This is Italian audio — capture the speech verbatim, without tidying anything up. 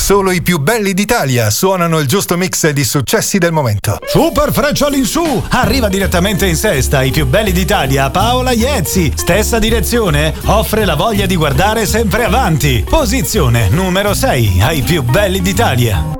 Solo i più belli d'Italia suonano il giusto mix di successi del momento. Super Freccia all'insù! Arriva direttamente in sesta i più belli d'Italia, Paola Iezzi. Stessa direzione, offre la voglia di guardare sempre avanti. Posizione numero sei ai più belli d'Italia.